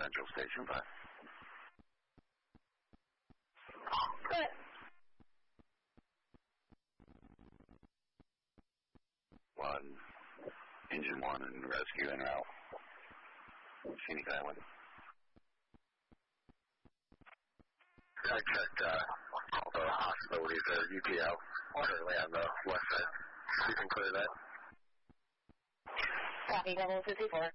Central Station, but... Good. One, engine 1 and rescue en route. Scenic Island. I checked all the possibilities there. UPL, currently on the west side. You can clear that. Copy, level 54.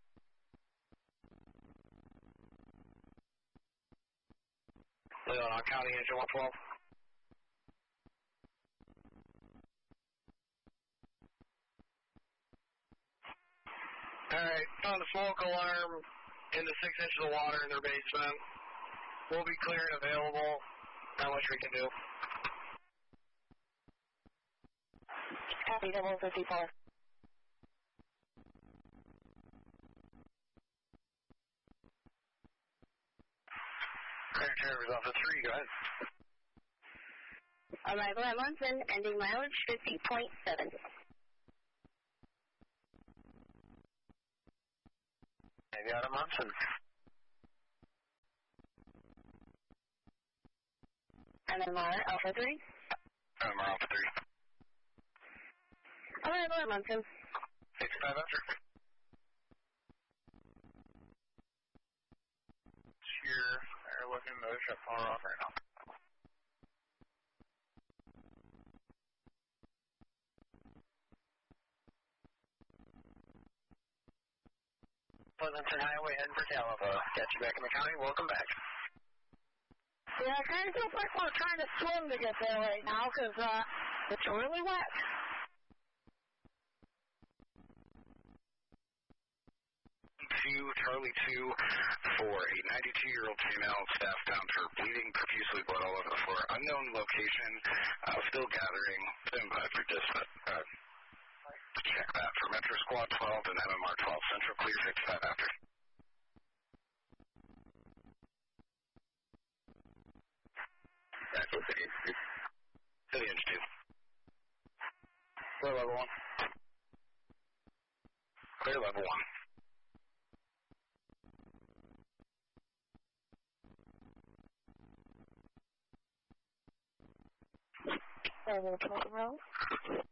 Leon County, engine 112. Alright, found a smoke alarm in the 6 inches of water in their basement. We'll be clear and available. Not much we can do. Copy, level 54. Clear Cherries off the 3, go ahead. Arrival at Munson, ending mileage 50.7. Maybe out of Munson. MMR Alpha 3. MMR Alpha 3. Arrival at Munson. 65 after. Here, they're looking to shut power off right now. Pleasanton Highway heading for California. Got you back in the county. Welcome back. Yeah, I kind of feel like we're trying to swim to get there right now because it's really wet. Charlie 2 for a 92-year-old female staff down for bleeding profusely, blood all over the floor. Unknown location, still gathering. Stand by for dispatch. Check that for Metro Squad 12 and MMR 12 Central Clear 65 after. That's what City Inch 2. City Inch 2. Clear level 1. Clear level 1. Level 12 row.